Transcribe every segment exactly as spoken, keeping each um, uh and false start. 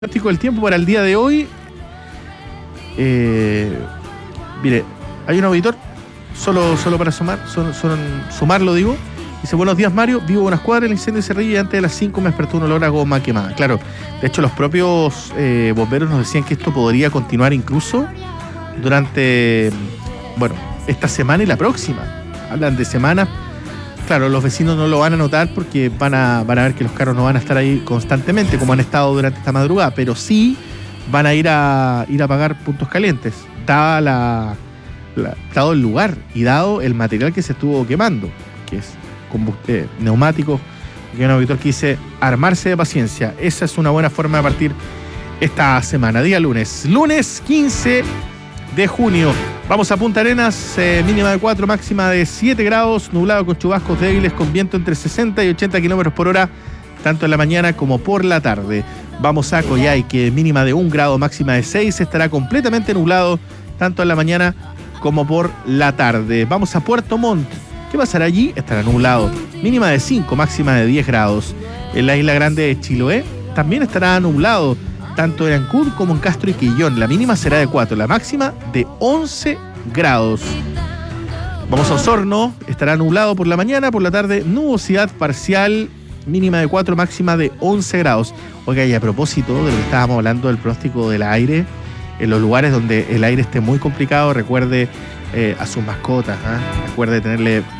Pronóstico del tiempo para el día de hoy. Eh, mire, hay un auditor, solo, solo para sumar, son, son, sumarlo digo. Dice, buenos días Mario, vivo en unas cuadras, el incendio se ríe y antes de las cinco me despertó un olor a goma quemada. Claro, de hecho los propios eh, bomberos nos decían que esto podría continuar incluso durante, bueno, esta semana y la próxima. Hablan de semanas. Claro, los vecinos no lo van a notar porque van a, van a ver que los carros no van a estar ahí constantemente como han estado durante esta madrugada, pero sí van a ir a ir a pagar puntos calientes, dada la, la, dado el lugar y dado el material que se estuvo quemando, que es combustible, neumáticos. Hay un auditor que dice armarse de paciencia. Esa es una buena forma de partir esta semana. Día lunes, lunes quince de junio. Vamos a Punta Arenas, eh, mínima de cuatro, máxima de siete grados, nublado con chubascos débiles con viento entre sesenta y ochenta kilómetros por hora, tanto en la mañana como por la tarde. Vamos a Coyhaique, mínima de un grado, máxima de seis, estará completamente nublado, tanto en la mañana como por la tarde. Vamos a Puerto Montt, ¿qué pasará allí? Estará nublado, mínima de cinco, máxima de diez grados. En la isla grande de Chiloé también estará nublado, tanto en Ancud como en Castro y Quillón. La mínima será de cuatro, la máxima de once grados. Vamos a Osorno, estará nublado por la mañana, por la tarde nubosidad parcial, mínima de cuatro, máxima de once grados. Oiga, y a propósito de lo que estábamos hablando del pronóstico del aire, en los lugares donde el aire esté muy complicado, recuerde eh, a sus mascotas, ¿eh? recuerde tenerle eh,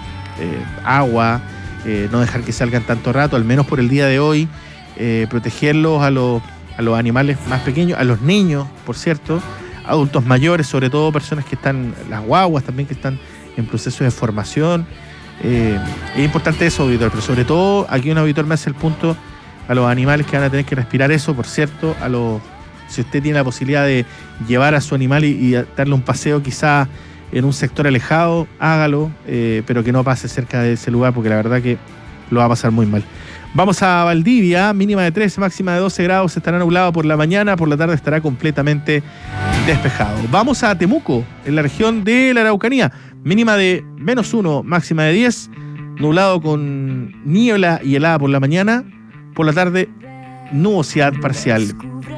agua, eh, no dejar que salgan tanto rato, al menos por el día de hoy, eh, protegerlos a los a los animales más pequeños, a los niños, por cierto, adultos mayores, sobre todo personas que están, las guaguas también que están en proceso de formación. Eh, es importante eso, auditor, pero sobre todo aquí un auditor me hace el punto a los animales que van a tener que respirar eso, por cierto, a los, si usted tiene la posibilidad de llevar a su animal y, y darle un paseo quizá en un sector alejado, hágalo, eh, pero que no pase cerca de ese lugar porque la verdad que lo va a pasar muy mal. Vamos a Valdivia, mínima de trece, máxima de doce grados, estará nublado por la mañana, por la tarde estará completamente despejado. Vamos a Temuco, en la región de la Araucanía, mínima de menos uno, máxima de diez, nublado con niebla y helada por la mañana, por la tarde nubosidad parcial.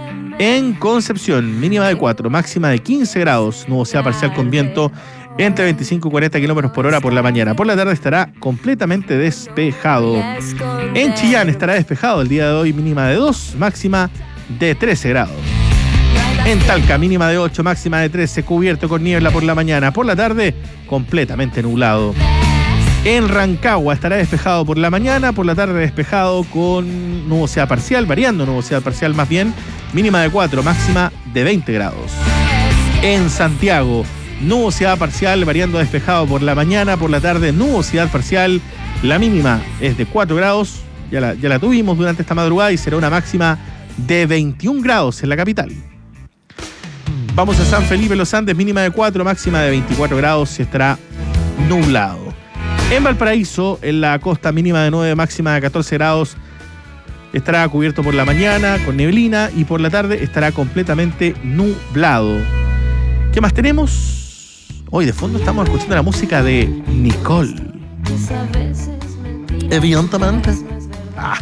En Concepción, mínima de cuatro, máxima de quince grados, nubosidad parcial con viento entre veinticinco y cuarenta kilómetros por hora por la mañana. Por la tarde estará completamente despejado. En Chillán estará despejado el día de hoy, mínima de dos, máxima de trece grados. En Talca, mínima de ocho, máxima de trece, cubierto con niebla por la mañana. Por la tarde, completamente nublado. En Rancagua estará despejado por la mañana, por la tarde despejado con nubosidad parcial, variando nubosidad parcial más bien, mínima de cuatro, máxima de veinte grados. En Santiago, nubosidad parcial, variando despejado por la mañana, por la tarde nubosidad parcial, la mínima es de cuatro grados, ya la, ya la tuvimos durante esta madrugada y será una máxima de veintiún grados en la capital. Vamos a San Felipe Los Andes, mínima de cuatro, máxima de veinticuatro grados y estará nublado. En Valparaíso, en la costa, mínima de nueve, máxima de catorce grados, estará cubierto por la mañana con neblina y por la tarde estará completamente nublado. ¿Qué más tenemos? Hoy de fondo estamos escuchando la música de Nicole. Evidentemente. Ah.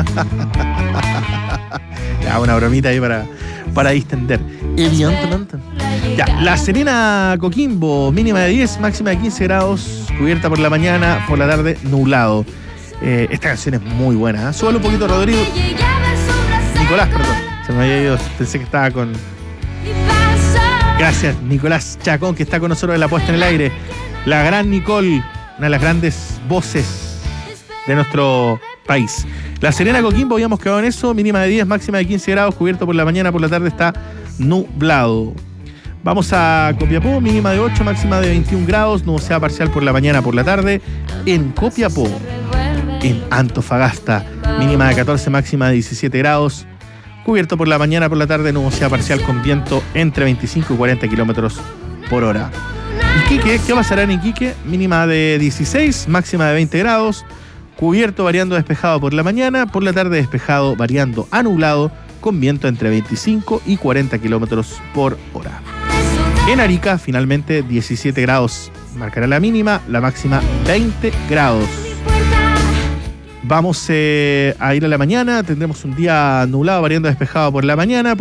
Ya, una bromita ahí para, para distender. Evidentemente. Ya, La Serena Coquimbo, mínima de diez, máxima de quince grados, cubierta por la mañana, por la tarde nublado. Eh, esta canción es muy buena, ¿eh? Súbalo un poquito, Rodrigo. Nicolás, perdón. Se me había ido, pensé que estaba con... Gracias, Nicolás Chacón, que está con nosotros en la puesta en el aire. La gran Nicole, una de las grandes voces de nuestro país. La Serena Coquimbo, habíamos quedado en eso, mínima de diez, máxima de quince grados, cubierto por la mañana, por la tarde está nublado. Vamos a Copiapó, mínima de ocho, máxima de veintiún grados, nubosidad parcial por la mañana, por la tarde. En Copiapó, en Antofagasta, mínima de catorce, máxima de diecisiete grados, cubierto por la mañana, por la tarde, nubosidad parcial con viento entre veinticinco y cuarenta kilómetros por hora. Iquique, ¿qué pasará en Iquique? Mínima de dieciséis, máxima de veinte grados, cubierto variando despejado por la mañana, por la tarde despejado variando a nublado, con viento entre veinticinco y cuarenta kilómetros por hora. En Arica, finalmente, diecisiete grados marcará la mínima, la máxima veinte grados. Vamos eh, a ir a la mañana, tendremos un día nublado, variando despejado por la mañana.